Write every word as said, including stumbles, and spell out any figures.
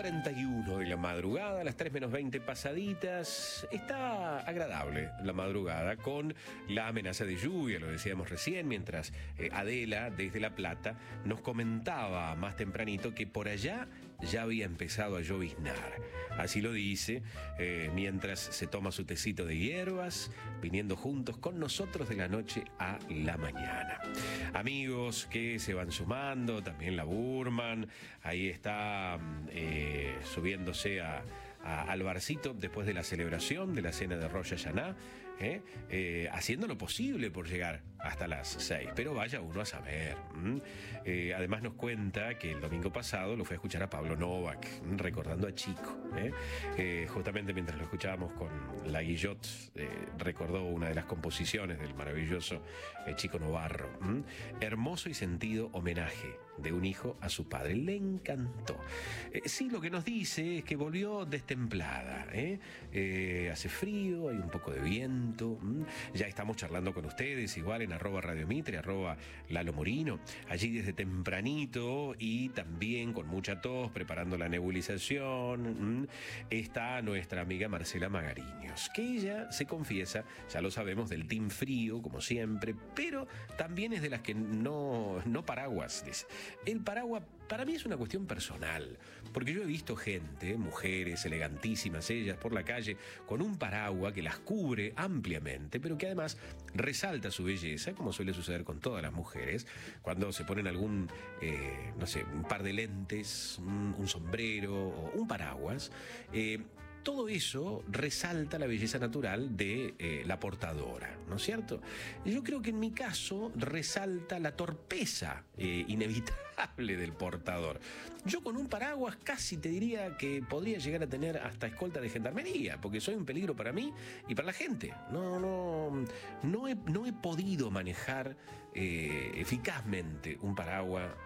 cuarenta y uno de la madrugada, a las tres menos veinte pasaditas. Está agradable la madrugada con la amenaza de lluvia, lo decíamos recién, mientras eh, Adela, desde La Plata, nos comentaba más tempranito que por allá ya había empezado a lloviznar. Así lo dice, eh, mientras se toma su tecito de hierbas, viniendo juntos con nosotros de la noche a la mañana. Amigos que se van sumando, también la Burman, ahí está eh, subiéndose a, a, al barcito después de la celebración de la cena de Rosh Hashanah, eh, eh, haciendo lo posible por llegar hasta las seis, pero vaya uno a saber. Eh, además nos cuenta que el domingo pasado lo fue a escuchar a Pablo Novak, recordando a Chico. Eh, eh, justamente mientras lo escuchábamos con la Guillot, eh, recordó una de las composiciones del maravilloso eh, Chico Novarro. ¿Mm? Hermoso y sentido homenaje de un hijo a su padre. Le encantó. Eh, sí, lo que nos dice es que volvió destemplada. ¿eh? Eh, hace frío, hay un poco de viento. ¿Mm? Ya estamos charlando con ustedes, igual en arroba Radio Mitre, arroba Lalo Morino, allí desde tempranito y también con mucha tos, preparando la nebulización. ¿Mm? Está nuestra amiga Marcela Magariños, que ella se confiesa, ya lo sabemos, del team frío, como siempre, pero también es de las que no, no paraguas, dice. El paraguas para mí es una cuestión personal, porque yo he visto gente, mujeres elegantísimas ellas, por la calle, con un paraguas que las cubre ampliamente, pero que además resalta su belleza, como suele suceder con todas las mujeres, cuando se ponen algún, eh, no sé, un par de lentes, un, un sombrero o un paraguas. Eh, Todo eso resalta la belleza natural de eh, la portadora, ¿no es cierto? Yo creo que en mi caso resalta la torpeza eh, inevitable del portador. Yo con un paraguas casi te diría que podría llegar a tener hasta escolta de gendarmería, porque soy un peligro para mí y para la gente. No, no, no he, no he podido manejar eh, eficazmente un paraguas